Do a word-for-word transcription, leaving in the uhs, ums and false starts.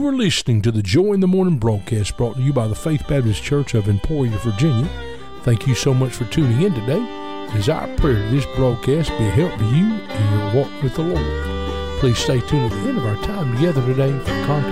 You are listening to the Joy in the Morning broadcast brought to you by the Faith Baptist Church of Emporia, Virginia. Thank you so much for tuning in today. It is our prayer that this broadcast be a help to you in your walk with the Lord. Please stay tuned at the end of our time together today for contact